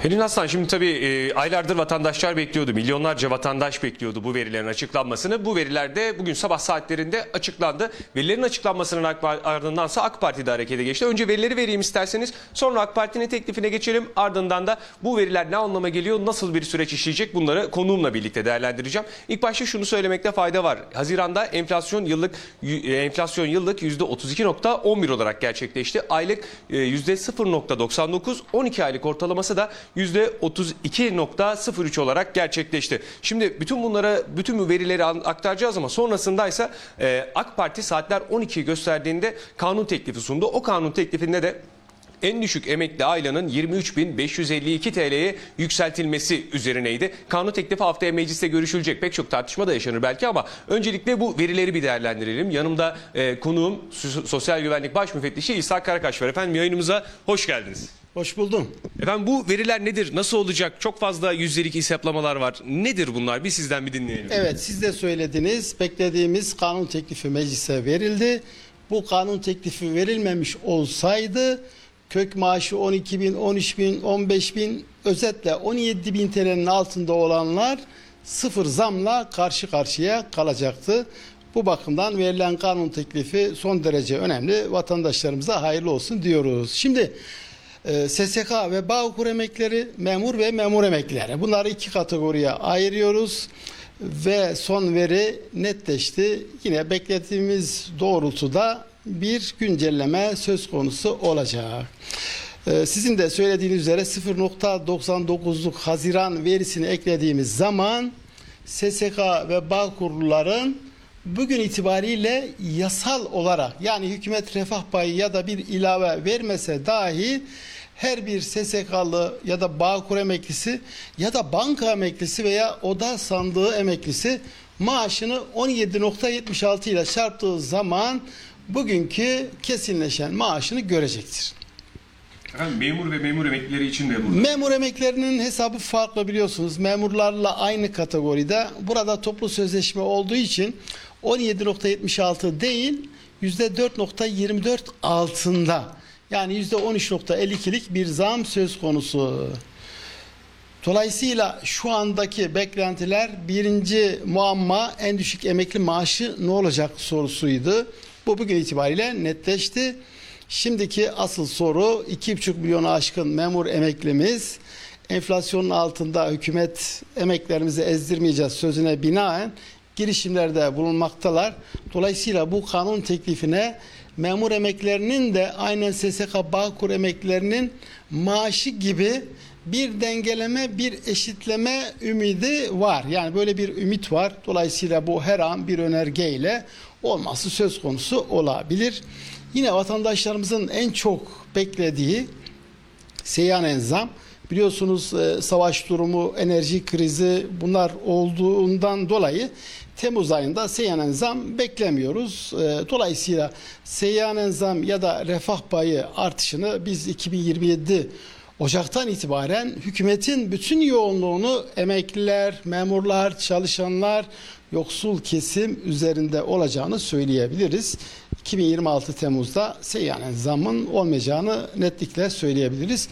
Helin Aslan, şimdi tabii aylardır vatandaşlar bekliyordu. Milyonlarca vatandaş bekliyordu bu verilerin açıklanmasını. Bu veriler de bugün sabah saatlerinde açıklandı. Verilerin açıklanmasının ardındansa AK Parti de harekete geçti. Önce verileri vereyim isterseniz. Sonra AK Parti'nin teklifine geçelim. Ardından da bu veriler ne anlama geliyor, nasıl bir süreç işleyecek, bunları konuğumla birlikte değerlendireceğim. İlk başta şunu söylemekte fayda var. Haziran'da enflasyon yıllık %32.11 olarak gerçekleşti. Aylık %0.99, 12 aylık ortalaması da %32.03 olarak gerçekleşti. Şimdi bütün bu verileri aktaracağız ama sonrasındaysa AK Parti saatler 12'yi gösterdiğinde kanun teklifi sundu. O kanun teklifinde de en düşük emekli aylanın 23.552 TL'ye yükseltilmesi üzerineydi. Kanun teklifi haftaya mecliste görüşülecek. Pek çok tartışma da yaşanır belki ama öncelikle bu verileri bir değerlendirelim. Yanımda konuğum Sosyal Güvenlik Baş Müfettişi İsa Karakaş var. Efendim, yayınımıza hoş geldiniz. Hoş buldum. Efendim, bu veriler nedir? Nasıl olacak? Çok fazla yüzdelik hesaplamalar var. Nedir bunlar? Bir sizden bir dinleyelim. Evet, siz de söylediniz. Beklediğimiz kanun teklifi meclise verildi. Bu kanun teklifi verilmemiş olsaydı kök maaşı 12.000, 13.000, 15.000, özetle 17.000 TL'nin altında olanlar sıfır zamla karşı karşıya kalacaktı. Bu bakımdan verilen kanun teklifi son derece önemli. Vatandaşlarımıza hayırlı olsun diyoruz. Şimdi SSK ve Bağkur emeklileri, memur ve memur emeklileri. Bunları iki kategoriye ayırıyoruz ve son veri netleşti. Yine beklediğimiz doğrultuda bir güncelleme söz konusu olacak. Sizin de söylediğiniz üzere 0.99'luk Haziran verisini eklediğimiz zaman SSK ve Bağkurluların bugün itibariyle yasal olarak, yani hükümet refah payı ya da bir ilave vermese dahi her bir SSK'lı ya da Bağkur emeklisi ya da banka emeklisi veya oda sandığı emeklisi maaşını 17.76 ile çarptığı zaman bugünkü kesinleşen maaşını görecektir. Efendim, memur ve memur emeklileri için de burada. Memur emeklilerinin hesabı farklı, biliyorsunuz. Memurlarla aynı kategoride. Burada toplu sözleşme olduğu için 17.76 değil, %4.24 altında. Yani %13.52'lik bir zam söz konusu. Dolayısıyla şu andaki beklentiler, birinci muamma en düşük emekli maaşı ne olacak sorusuydu. Bu bugün itibariyle netleşti. Şimdiki asıl soru 2,5 milyonu aşkın memur emeklimiz enflasyonun altında hükümet emeklerimizi ezdirmeyeceğiz sözüne binaen girişimlerde bulunmaktalar. Dolayısıyla bu kanun teklifine memur emeklerinin de aynen SSK Bağkur emeklerinin maaşı gibi bir dengeleme, bir eşitleme ümidi var. Yani böyle bir ümit var. Dolayısıyla bu her an bir önergeyle olması söz konusu olabilir. Yine vatandaşlarımızın en çok beklediği seyyanen zam. Biliyorsunuz savaş durumu, enerji krizi, bunlar olduğundan dolayı Temmuz ayında seyyanen zam beklemiyoruz. Dolayısıyla seyyanen zam ya da refah payı artışını biz 2027 Ocak'tan itibaren hükümetin bütün yoğunluğunu emekliler, memurlar, çalışanlar, yoksul kesim üzerinde olacağını söyleyebiliriz. 2026 Temmuz'da seyyanen zammın olmayacağını netlikle söyleyebiliriz.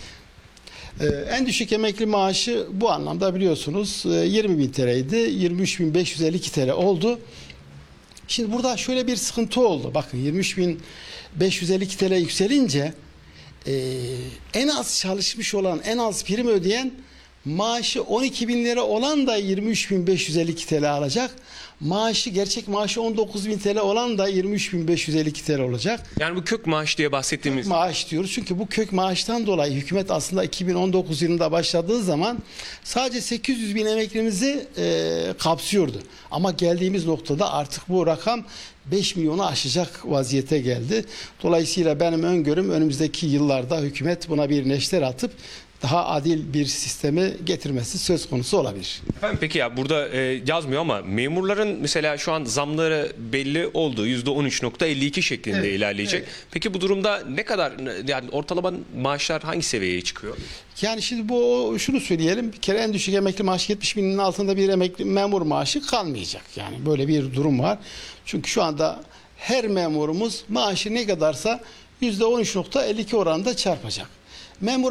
En düşük emekli maaşı bu anlamda biliyorsunuz 20.000 TL'ydi. 23.552 TL oldu. Şimdi burada şöyle bir sıkıntı oldu. Bakın, 23.552 TL yükselince en az çalışmış olan, en az prim ödeyen, maaşı 12.000 lira olan da 23.552 TL alacak. Gerçek maaşı 19.000 TL olan da 23.552 TL olacak. Yani bu kök maaş diye bahsettiğimiz. Kök maaş diyoruz çünkü bu kök maaştan dolayı hükümet aslında 2019 yılında başladığı zaman sadece 800 bin emeklimizi kapsıyordu. Ama geldiğimiz noktada artık bu rakam 5 milyonu aşacak vaziyete geldi. Dolayısıyla benim öngörüm, önümüzdeki yıllarda hükümet buna bir neşter atıp daha adil bir sistemi getirmesi söz konusu olabilir. Efendim, peki ya burada yazmıyor ama memurların mesela şu an zamları belli oldu. %13.52 şeklinde ilerleyecek. Evet. Peki bu durumda ne kadar, yani ortalama maaşlar hangi seviyeye çıkıyor? Yani şimdi şunu söyleyelim. Bir kere en düşük emekli maaşı 70 binin altında bir emekli memur maaşı kalmayacak. Yani böyle bir durum var. Çünkü şu anda her memurumuz maaşı ne kadarsa %13.52 oranında çarpacak. Memur